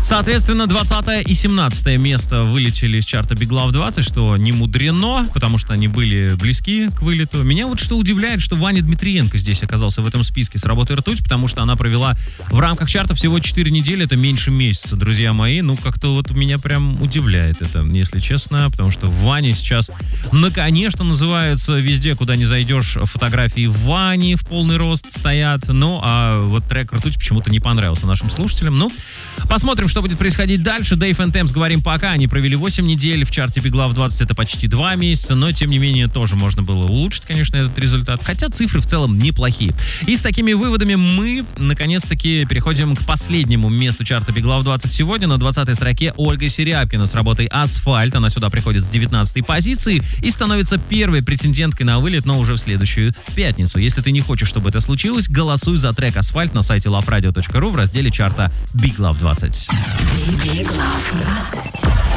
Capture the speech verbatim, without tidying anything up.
Соответственно, двадцатое и семнадцатое место вылетели из чарта Big Love двадцать, что не мудрено, потому что они были близки к вылету. Меня вот что удивляет, что Ваня Дмитриенко здесь оказался в этом списке с работой «Ртуть», потому что она провела в рамках чарта всего четыре недели, это меньше месяца, друзья мои. Ну, как-то вот меня прям удивляет это, если честно, потому что Ваня сейчас, конечно, называется везде, куда не зайдешь, фотографии Вани в полный рост стоят. Ну, а вот трек «Ртуть» почему-то не понравился нашим слушателям. Ну, посмотрим, что будет происходить дальше. Dave and Temps, говорим пока. Они провели восемь недель. В чарте Big Love двадцать это почти два месяца. Но, тем не менее, тоже можно было улучшить, конечно, этот результат. Хотя цифры в целом неплохие. И с такими выводами мы, наконец-таки, переходим к последнему месту чарта Big Love двадцать сегодня. На двадцатой строке Ольга Серябкина с работой «Асфальт». Она сюда приходит с девятнадцатой позиции и становится первой претенденткой на вылет, но уже в следующую пятницу. Если ты не хочешь, чтобы это случилось, голосуй за трек «Асфальт» на сайте лавраdio точка ру в разделе чарта Big Love двадцать. Big Love двадцать.